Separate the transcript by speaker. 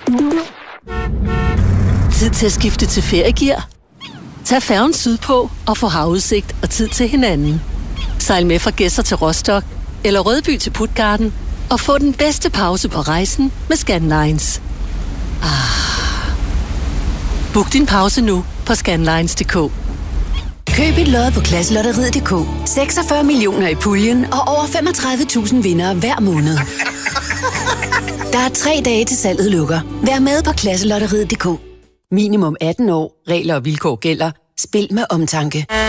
Speaker 1: Tid til at skifte til feriegear? Tag færgen sydpå og få havudsigt og tid til hinanden. Sejl med fra Gedser til Rostock eller Rødby til Puttgarden og få den bedste pause på rejsen med Scandlines. Book din pause nu på scandlines.dk.
Speaker 2: Køb et lod på Klasselotteriet.dk. 46 millioner i puljen og over 35.000 vindere hver måned. Der er 3 dage til salget lukker. Vær med på Klasselotteriet.dk. Minimum 18 år. Regler og vilkår gælder. Spil med omtanke.